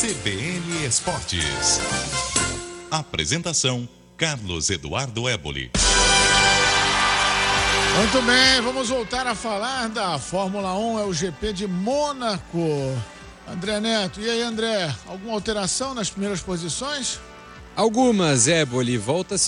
CBN Esportes. Apresentação: Carlos Eduardo Éboli. Muito bem, vamos voltar a falar da Fórmula 1, é o GP de Mônaco. André Neto, e aí, André, alguma alteração nas primeiras posições? Algumas, Éboli. Volta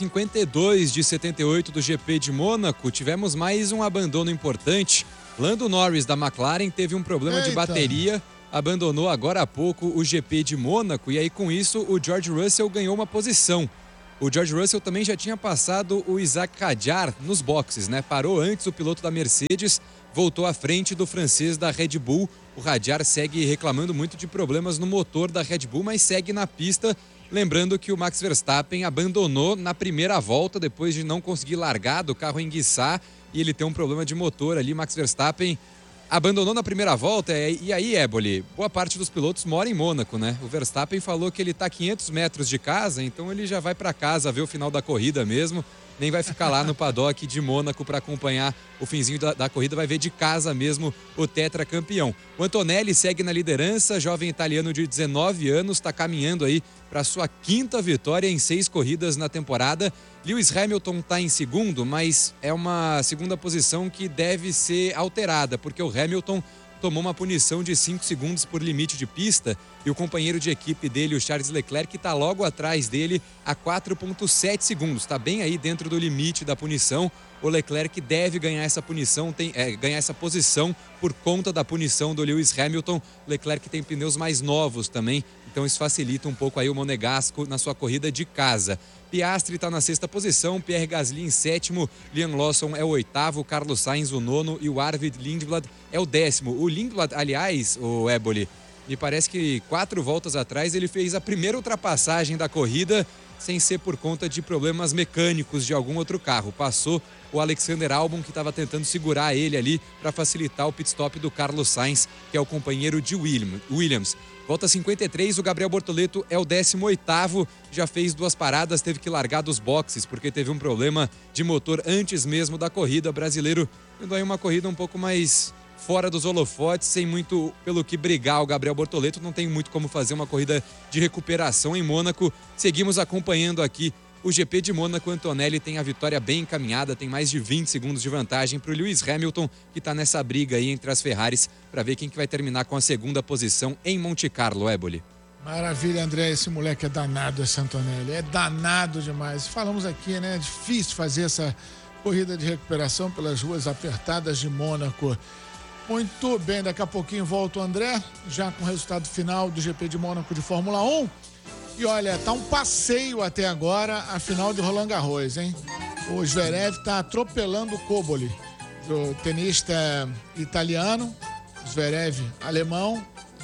52 de 78 do GP de Mônaco. Tivemos mais um abandono importante. Lando Norris da McLaren teve um problema de bateria, abandonou agora há pouco o GP de Mônaco e aí com isso o George Russell ganhou uma posição. O George Russell também já tinha passado o Isaac Hadjar nos boxes, né? Parou antes o piloto da Mercedes, voltou à frente do francês da Red Bull. O Hadjar segue reclamando muito de problemas no motor da Red Bull, mas segue na pista. Lembrando que o Max Verstappen abandonou na primeira volta, depois de não conseguir largar do carro enguiçar e ele tem um problema de motor ali. Max Verstappen abandonou na primeira volta e aí, Éboli, boa parte dos pilotos mora em Mônaco, né? O Verstappen falou que ele está a 500 metros de casa, então ele já vai para casa ver o final da corrida mesmo, nem vai ficar lá no paddock de Mônaco para acompanhar o finzinho da corrida, vai ver de casa mesmo o tetracampeão. O Antonelli segue na liderança, jovem italiano de 19 anos, está caminhando aí para sua 5ª vitória em 6 corridas na temporada. Lewis Hamilton está em segundo, mas é uma segunda posição que deve ser alterada, porque o Hamilton tomou uma punição de 5 segundos por limite de pista e o companheiro de equipe dele, o Charles Leclerc, está logo atrás dele a 4,7 segundos. Está bem aí dentro do limite da punição. O Leclerc deve ganhar essa punição, ganhar essa posição por conta da punição do Lewis Hamilton. Leclerc tem pneus mais novos também, então isso facilita um pouco aí o Monegasco na sua corrida de casa. Piastri está na 6ª posição, Pierre Gasly em 7º, Liam Lawson é o 8º, Carlos Sainz o 9º e o Arvid Lindblad é o 10º. O Lindblad, aliás, o Éboli, me parece que 4 voltas atrás ele fez a primeira ultrapassagem da corrida sem ser por conta de problemas mecânicos de algum outro carro. Passou o Alexander Albon, que estava tentando segurar ele ali para facilitar o pit stop do Carlos Sainz, que é o companheiro de Williams. Volta 53, o Gabriel Bortoleto é o 18º, já fez 2 paradas, teve que largar dos boxes porque teve um problema de motor antes mesmo da corrida. Brasileiro tendo aí uma corrida um pouco mais fora dos holofotes, sem muito pelo que brigar. O Gabriel Bortoleto não tem muito como fazer uma corrida de recuperação em Mônaco. Seguimos acompanhando aqui o GP de Mônaco. Antonelli tem a vitória bem encaminhada, tem mais de 20 segundos de vantagem para o Lewis Hamilton, que está nessa briga aí entre as Ferraris para ver quem que vai terminar com a 2ª posição em Monte Carlo, Éboli. Maravilha, André, esse moleque é danado, esse Antonelli, é danado demais. Falamos aqui, né, é difícil fazer essa corrida de recuperação pelas ruas apertadas de Mônaco. Muito bem, daqui a pouquinho volta o André, já com o resultado final do GP de Mônaco de Fórmula 1. E olha, tá um passeio até agora a final de Roland Garros, hein? O Zverev tá atropelando o Cobolli, o tenista italiano, Zverev alemão,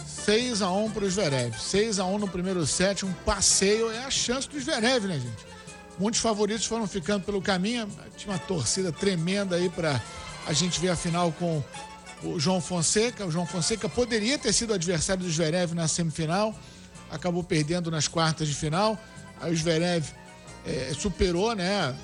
6-1 pro Zverev. 6-1 no primeiro set, um passeio, é a chance do Zverev, né, gente? Muitos favoritos foram ficando pelo caminho, tinha uma torcida tremenda aí pra a gente ver a final com o João Fonseca. O João Fonseca poderia ter sido adversário do Zverev na semifinal, acabou perdendo nas quartas de final. Aí o Zverev superou, né,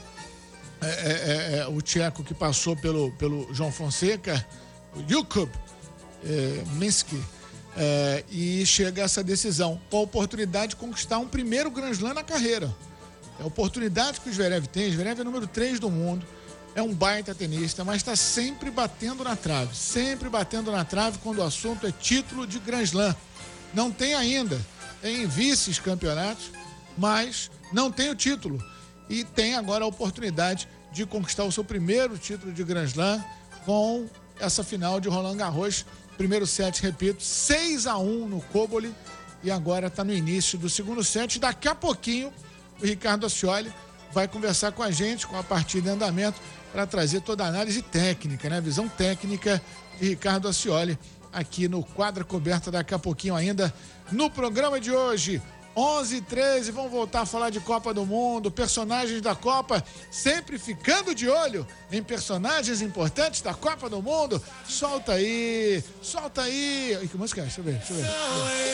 o tcheco que passou pelo João Fonseca, o Jakub Minski, e chega a essa decisão com a oportunidade de conquistar um primeiro Grand Slam na carreira. É a oportunidade que o Zverev tem. O Zverev é número 3 do mundo, é um baita tenista, mas está sempre batendo na trave quando o assunto é título de Grand Slam. Não tem ainda, tem vices-campeonatos, mas não tem o título. E tem agora a oportunidade de conquistar o seu primeiro título de Grand Slam com essa final de Roland Garros. Primeiro set, repito, 6-1 no Cobolli, e agora está no início do segundo set. Daqui a pouquinho o Ricardo Ascioli vai conversar com a gente, com a partida em andamento, para trazer toda a análise técnica, né? A visão técnica de Ricardo Ascioli aqui no Quadra Coberta, daqui a pouquinho ainda no programa de hoje. 11h13, vamos voltar a falar de Copa do Mundo, personagens da Copa, sempre ficando de olho em personagens importantes da Copa do Mundo. Solta aí. Que música é? Deixa eu ver.